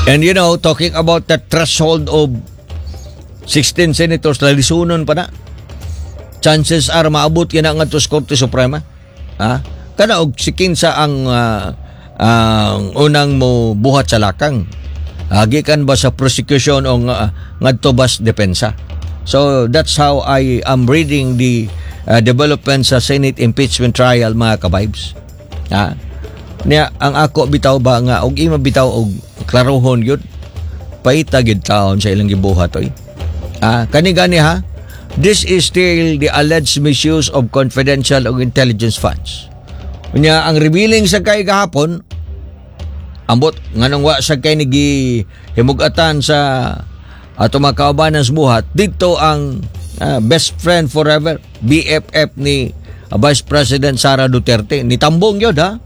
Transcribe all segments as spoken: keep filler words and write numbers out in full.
And you know, talking about the threshold of sixteen senators, lalisunon pa na. Chances are maabot yan nga to sa Korte Suprema. Ha? Kana og sikinsa ang uh, ang unang mo buhat sa lakang. Agikan ba sa prosecution o uh, ngadto bas depensa. So that's how I am reading the uh, development sa Senate impeachment trial, mga kabibes. Ha? Niya ang ako bitaw ba nga og ima bitaw og klarohon yun, paita gid taon sa ilang gibuhat oy. Ah, kani gani ha. This is still the alleged misuse of confidential o intelligence funds. Unya ang revealing sa kay gahapon, ambot nganong wa sa kay nigi himugatan sa ato mga kaubanan sa buhat, dito ang uh, best friend forever, B F F ni uh, Vice President Sara Duterte, ni tambong yun ha,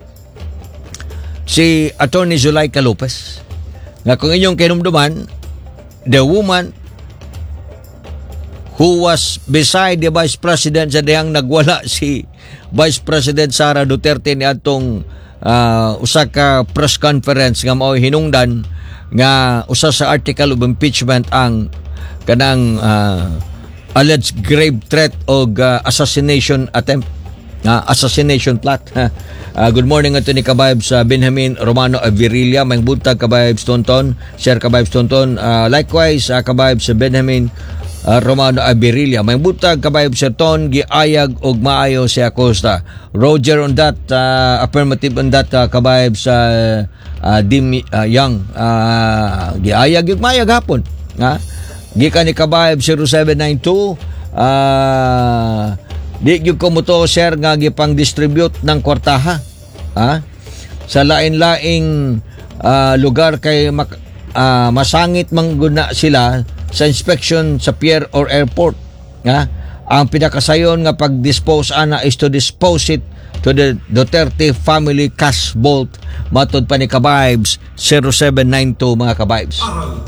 si Attorney Zulaika Lopez. Nga kung inyong kinumduman, the woman who was beside the Vice President sa diyang nagwala si Vice President Sara Duterte ni atong uh, usa ka press conference nga mao hinungdan nga usa sa article of impeachment ang kanang uh, alleged grave threat o uh, assassination attempt, uh, assassination plot. Uh, good morning ato ni kababs uh, Benjamin Romano Avirilla, may buntag kababs Tonton, share kababs Tonton, uh, likewise uh, kababs Benjamin uh, Romano Avirilla, may buntag kababs Sir Ton, giayag og maayo si Acosta. Roger on that, uh, affirmative on that uh, kababs uh, uh, Dim uh, Young, uh, giayag og maayag hapon ha. Gikan ni kababs zero seven nine two, uh, di gyud ko mo to share nga gipang distribute ng kwartaha ha sa lain-laing uh, lugar kay mak, uh, masangit mangguna sila sa inspection sa pier or airport ha. Ang pinakasayon nga pag-dispose ana is to dispose it to the Duterte family cash vault, matod pa ni kabibes zero seven nine two, mga kabibes.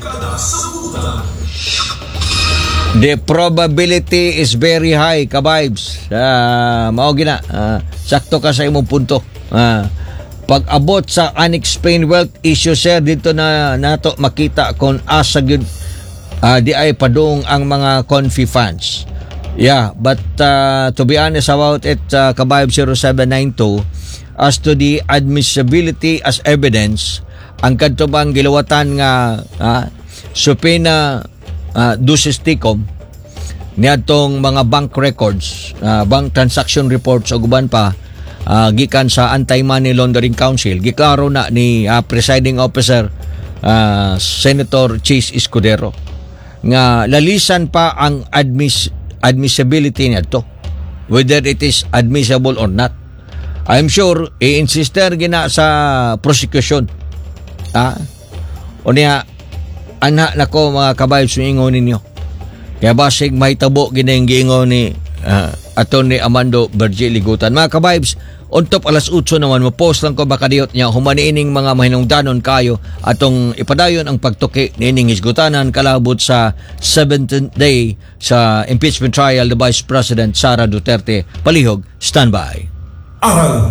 The probability is very high, kabibes. Uh, mao gina, uh, sakto ka sa imong punto. Uh, pag-abot sa unexplained wealth issue, sir, dito na nato makita kung asa gyud uh, di ay padung ang mga confi funds. Yeah, but uh, to be honest about it, uh, kabibes zero seven nine two, as to the admissibility as evidence, ang kadto bang gilawatan nga uh, supina Uh, dusisticom niadtong mga bank records, uh, bank transaction reports o guban pa uh, gikan sa Anti-Money Laundering Council, giklaro na ni uh, presiding officer uh, Senator Chis Escudero nga lalisan pa ang admiss admissibility niadto, whether it is admissible or not. I'm sure i-insister gina sa prosecution ah o niya anak nako, mga kabayos, ingon ninyo. Kaya basig mahitabo ginang giingon ni uh, Attorney Amando Virgil Ligutan. Mga kabayos, on top alas otso naman, mapost lang ko baka diyot niya, humaniining mga mahinungdanon kayo atong ipadayon ang pagtuki ni ining hisgutanan kalabot sa seventeenth day sa impeachment trial the Vice President Sara Duterte. Palihog, standby. Aral